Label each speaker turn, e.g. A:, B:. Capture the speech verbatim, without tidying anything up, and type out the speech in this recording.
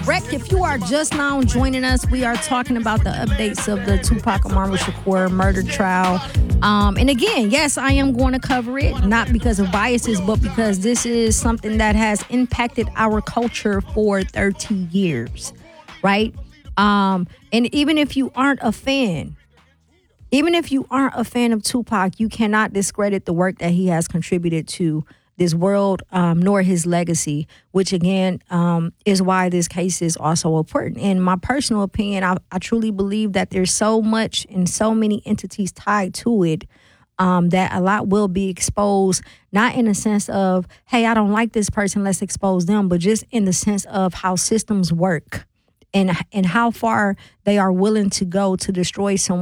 A: correct. If you are just now joining us, we are talking about the updates of the Tupac Amaru Shakur murder trial. Um, and again, yes, I am going to cover it, not because of biases, but because this is something that has impacted our culture for thirty years, right? Um, and even if you aren't a fan, even if you aren't a fan of Tupac, you cannot discredit the work that he has contributed to this world, um, nor his legacy, which again um, is why this case is also important. In my personal opinion, I, I truly believe that there's so much and so many entities tied to it um, that a lot will be exposed, not in the sense of, hey, I don't like this person, let's expose them, but just in the sense of how systems work and and how far they are willing to go to destroy someone.